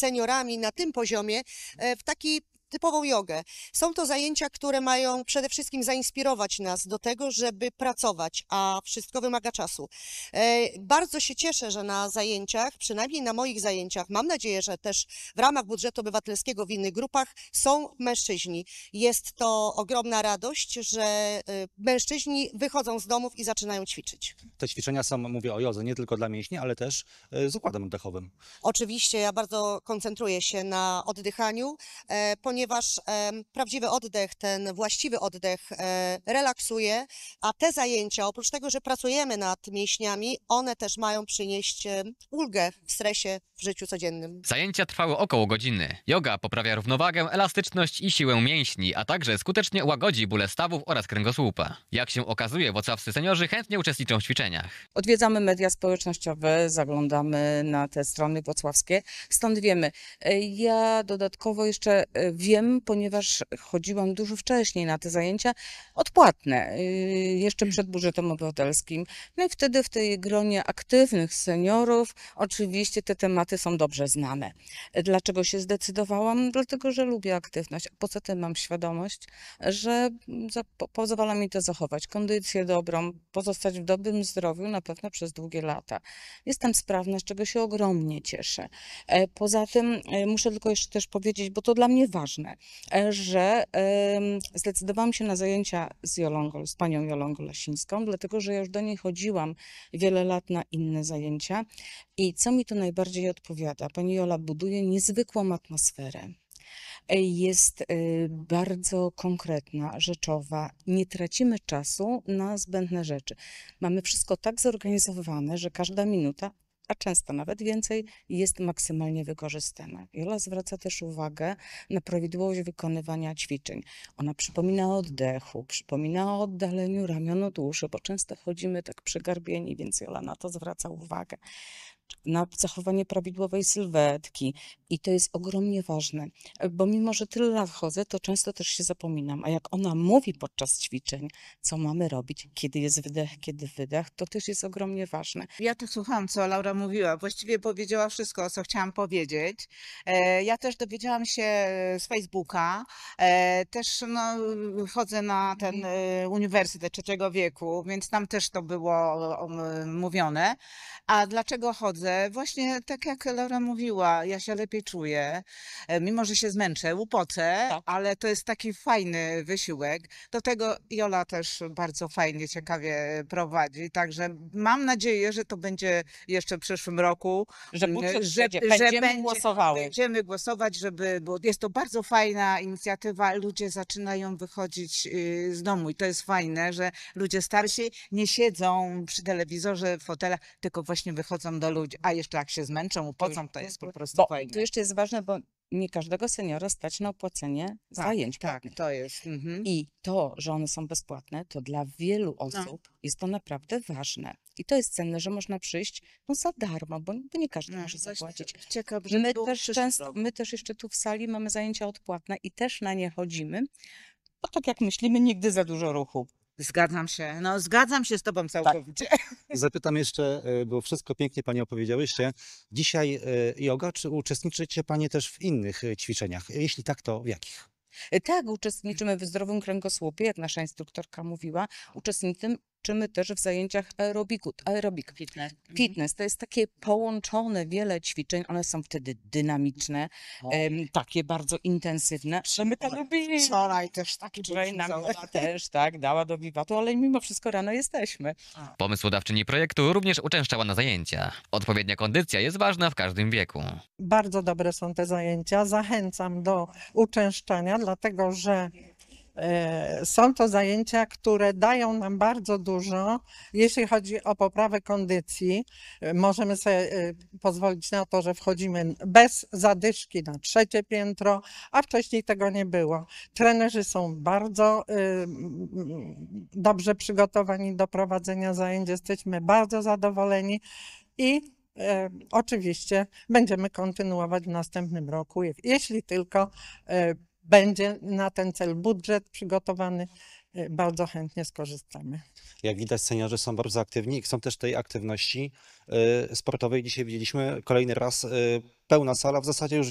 seniorami na tym poziomie w taki typową jogę. Są to zajęcia, które mają przede wszystkim zainspirować nas do tego, żeby pracować, a wszystko wymaga czasu. Bardzo się cieszę, że na zajęciach, przynajmniej na moich zajęciach, mam nadzieję, że też w ramach budżetu obywatelskiego w innych grupach są mężczyźni. Jest to ogromna radość, że mężczyźni wychodzą z domów i zaczynają ćwiczyć. Te ćwiczenia są, mówię o jodze, nie tylko dla mięśni, ale też z układem oddechowym. Oczywiście ja bardzo koncentruję się na oddychaniu, ponieważ prawdziwy oddech, ten właściwy oddech relaksuje, a te zajęcia, oprócz tego, że pracujemy nad mięśniami, one też mają przynieść ulgę w stresie w życiu codziennym. Zajęcia trwały około godziny. Joga poprawia równowagę, elastyczność i siłę mięśni, a także skutecznie łagodzi bóle stawów oraz kręgosłupa. Jak się okazuje, włocławscy seniorzy chętnie uczestniczą w ćwiczeniach. Odwiedzamy media społecznościowe, zaglądamy na te strony włocławskie, stąd wiemy. Ja dodatkowo jeszcze wiem, ponieważ chodziłam dużo wcześniej na te zajęcia odpłatne, jeszcze przed budżetem obywatelskim. No i wtedy w tej gronie aktywnych seniorów oczywiście te tematy są dobrze znane. Dlaczego się zdecydowałam? Dlatego, że lubię aktywność. Poza tym mam świadomość, że pozwala mi to zachować kondycję dobrą, pozostać w dobrym zdrowiu na pewno przez długie lata. Jestem sprawna, z czego się ogromnie cieszę. Poza tym muszę tylko jeszcze też powiedzieć, bo to dla mnie ważne, że zdecydowałam się na zajęcia z panią Jolą Golasińską, dlatego że ja już do niej chodziłam wiele lat na inne zajęcia i co mi to najbardziej odpowiada? Pani Jola buduje niezwykłą atmosferę. Jest bardzo konkretna, rzeczowa. Nie tracimy czasu na zbędne rzeczy. Mamy wszystko tak zorganizowane, że każda minuta, a często nawet więcej, jest maksymalnie wykorzystana. Jola zwraca też uwagę na prawidłowość wykonywania ćwiczeń. Ona przypomina o oddechu, przypomina o oddaleniu ramion od uszy, bo często chodzimy tak przygarbieni, więc Jola na to zwraca uwagę. Na zachowanie prawidłowej sylwetki i to jest ogromnie ważne, bo mimo, że tyle lat chodzę, to często też się zapominam, a jak ona mówi podczas ćwiczeń, co mamy robić, kiedy jest wydech, kiedy wydech, to też jest ogromnie ważne. Ja też słuchałam, co Laura mówiła. Właściwie powiedziała wszystko, co chciałam powiedzieć. Ja też dowiedziałam się z Facebooka. Też no, chodzę na ten Uniwersytet Trzeciego Wieku, więc tam też to było mówione. A dlaczego chodzę? Właśnie tak jak Laura mówiła, ja się lepiej czuję, mimo że się zmęczę, upocę, Tak. ale to jest taki fajny wysiłek. Do tego Jola też bardzo fajnie, ciekawie prowadzi, także mam nadzieję, że to będzie jeszcze w przyszłym roku. Że budżet będziemy głosowały. Będziemy głosować, bo jest to bardzo fajna inicjatywa. Ludzie zaczynają wychodzić z domu i to jest fajne, że ludzie starsi nie siedzą przy telewizorze, w fotelach, tylko właśnie wychodzą do ludzi. A jeszcze jak się zmęczą, upocą, to jest po prostu fajne. To jeszcze jest ważne, bo nie każdego seniora stać na opłacenie zajęć. Tak, to jest. I to, że one są bezpłatne, to dla wielu osób jest to naprawdę ważne. I to jest cenne, że można przyjść za darmo, bo nie każdy może zapłacić. Ciekawe, że My też jeszcze tu w sali mamy zajęcia odpłatne i też na nie chodzimy, bo tak jak myślimy, nigdy za dużo ruchu. Zgadzam się. No, zgadzam się z tobą całkowicie. Zapytam jeszcze, bo wszystko pięknie Panie opowiedziałyście. Dzisiaj joga, czy uczestniczycie Panie też w innych ćwiczeniach? Jeśli tak, to w jakich? Tak, uczestniczymy w zdrowym kręgosłupie, jak nasza instruktorka mówiła. Uczestniczymy też w zajęciach aerobiku. Aerobik. Fitness. To jest takie połączone wiele ćwiczeń. One są wtedy dynamiczne, takie bardzo intensywne. Że my to lubimy. Wczoraj też taki też, tak, dała do wiwatu, ale mimo wszystko rano jesteśmy. Pomysłodawczyni projektu również uczęszczała na zajęcia. Odpowiednia kondycja jest ważna w każdym wieku. Bardzo dobre są te zajęcia. Zachęcam do uczęszczania, dlatego że są to zajęcia, które dają nam bardzo dużo, jeśli chodzi o poprawę kondycji. Możemy sobie pozwolić na to, że wchodzimy bez zadyszki na 3. piętro, a wcześniej tego nie było. Trenerzy są bardzo dobrze przygotowani do prowadzenia zajęć. Jesteśmy bardzo zadowoleni i oczywiście będziemy kontynuować w następnym roku, jeśli tylko będzie na ten cel budżet przygotowany, bardzo chętnie skorzystamy. Jak widać, seniorzy są bardzo aktywni i chcą też tej aktywności sportowej. Dzisiaj widzieliśmy kolejny raz pełna sala, w zasadzie już